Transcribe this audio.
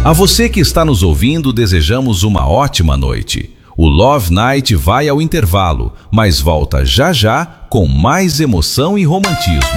A você que está nos ouvindo, desejamos uma ótima noite. O Love Night vai ao intervalo, mas volta já já com mais emoção e romantismo.